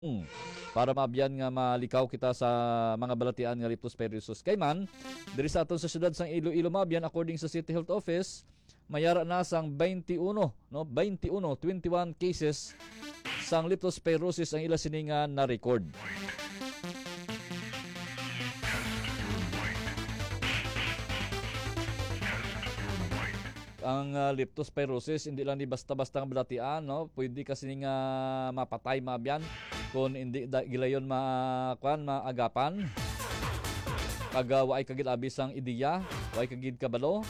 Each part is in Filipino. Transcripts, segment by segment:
Mm. Para maabyan nga malikaw kita sa mga balatian nga leptospirosis. Kay man, diri sa aton sa syudad sang Iloilo maabyan according sa City Health Office, mayara na sang 21 cases sang leptospirosis ang ila siningan na record. Ang leptospirosis hindi lang ni basta-basta ang balatian, no? Pwede kasi nga mapatay maabyan kung hindi gilayon maagapan. Pag waay kagid abis ang ideya, waay kagid kabalo.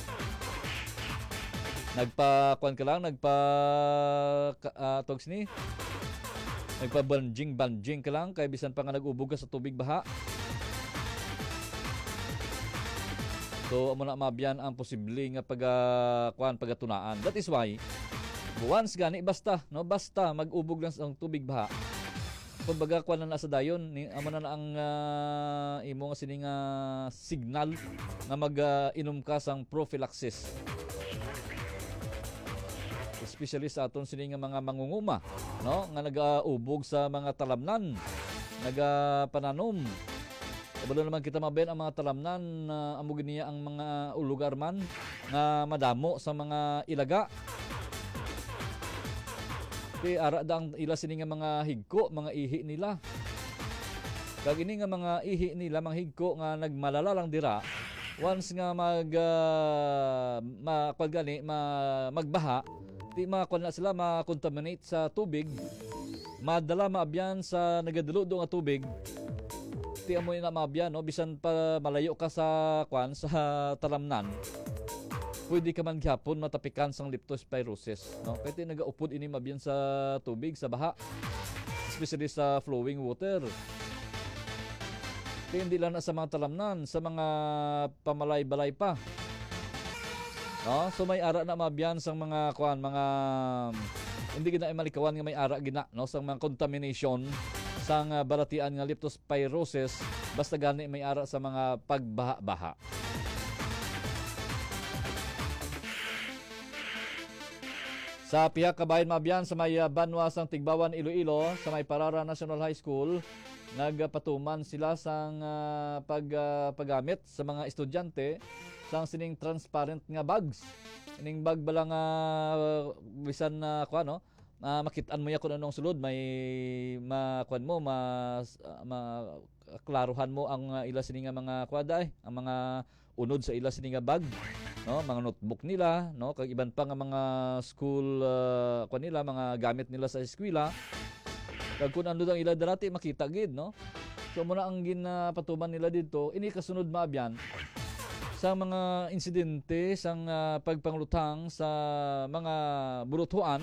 Togs ni. Nagpa-banjing ka lang kay bisan pa nga nag-ubog ka sa tubig baha. So amo na mabyan ang posible nga pagatunaan. That is why once gani basta mag-ubog lang sa tubig baha. Kumbaga kuan na sa dayon ni amo na ang imo nga sining signal nga mag-inom ka sang prophylaxis. Especially sa aton sining mga mangunguma, no? Nga nag-ubog sa mga talamnan, nagapananom. Kabalo naman kita maben ang mga talamnan amo giniya ang mga lugar man nga madamo sa mga ilaga. Kay ara dang ila sini nga mga higko, mga ihi nila. Kag ini nga mga ihi nila, mga higko nga nagmalala lang dira, once nga magbaha, di makuan na sila ma-contaminate sa tubig, madala maabyan sa nagaduludo nga tubig. Ti amoy na maabyan, no, bisan pa malayo ka sa talamnan. Pwede ka man gyapon matapikan sang leptospirosis, no? Kaya nagaupod ini mabyan sa tubig, sa baha, especially sa flowing water. Kaya hindi lang na sa mga talamnan, sa mga pamalay-balay pa. No? So may ara na mabyan sang mga hindi gina malikawan nga may ara gina, no, sang mga contamination sang balatian nga leptospirosis basta gani may ara sa mga pagbaha-baha. Sa pihak kabayan maabyan sa may Banwa sang Tigbawan, Iloilo, sa may Parara National High School, nagpatuman sila sang paggamit sa mga estudyante sang sining transparent nga bags. Ining bag bala nga bisan makitaan mo ya kung anong sulod, may maklaruhan mo ang ila sining nga mga ang mga unod sa ila sining nga bag. No, mga notebook nila, no, kag iban pa nga mga school mga gamit nila sa eskwela. Kag kun ando ang ila darati makita gid, no. So muna ang ginapatuman nila dito, ini kasunod maabyan sa mga insidente sang pagpanglutang sa mga burutuan.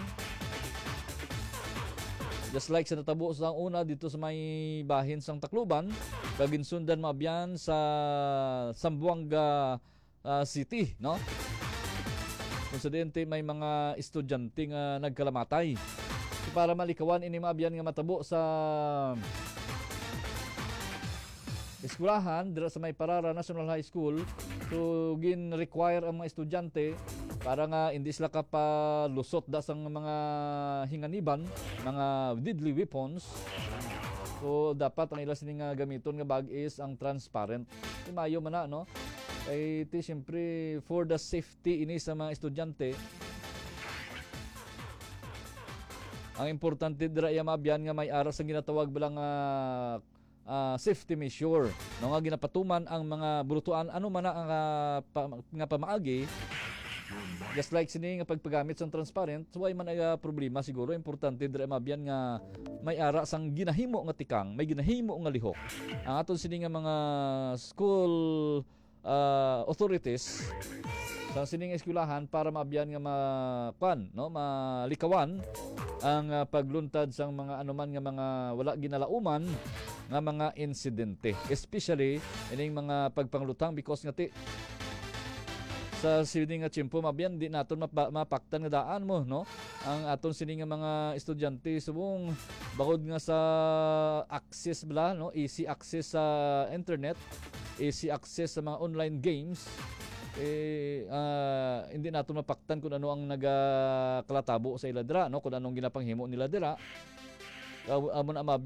Just like sa natabo sa una dito sa may bahin sang Tacloban, kag ginsundan maabyan sa Zamboanga City, no? Insidente may mga estudyante nga nagkalamatay. So, para malikawan ini maabyan nga matabo sa eskwelahan dira sa may Parara National High School. So gin-require ang mga estudyante para nga hindi sila kapalusot da sang mga hinganiban, mga deadly weapons. So dapat ang ila sining gamiton nga bag is ang transparent. Mayo man na, no? Ay iti siyempre for the safety ini sa mga estudyante. Ang importante dira ya maabyan nga may ara sa ginatawag bilang safety measure, no, nga ginapatuman ang mga burutuan ano man ang nga pamaagi. Just like sini nga pagpagamit sang transparent, so ay man ay problema siguro. Importante dira maabyan nga may ara sang ginahimo nga tikang, may ginahimo nga lihok. Ang aton sini nga mga school authorities sa sining eskwelahan para maabyan nga malikawan ang pagluntad sang mga anuman nga mga wala ginalauman nga mga insidente, especially ining mga pagpanglutang, because nga sa sining nga tiyempo maabyan di naton mapaktan nga daan mo, no, ang aton sining nga mga estudyante subong bakod nga sa access bala, no, easy access sa internet, easy access sa mga online games, hindi natin mapaktan kung ano ang nagkalatabo sa ila dira, no, kung anong ginapanghimo nila dira. amo na